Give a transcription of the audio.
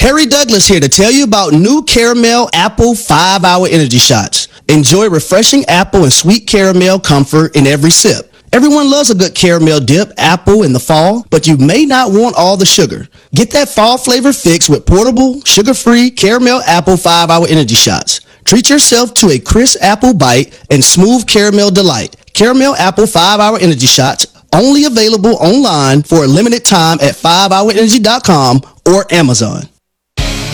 Harry Douglas here to tell you about new Caramel Apple 5-Hour Energy Shots. Enjoy refreshing apple and sweet caramel comfort in every sip. Everyone loves a good caramel dip apple in the fall, but you may not want all the sugar. Get that fall flavor fix with portable, sugar-free Caramel Apple 5-Hour Energy Shots. Treat yourself to a crisp apple bite and smooth caramel delight. Caramel Apple 5-Hour Energy Shots, only available online for a limited time at 5hourenergy.com or Amazon.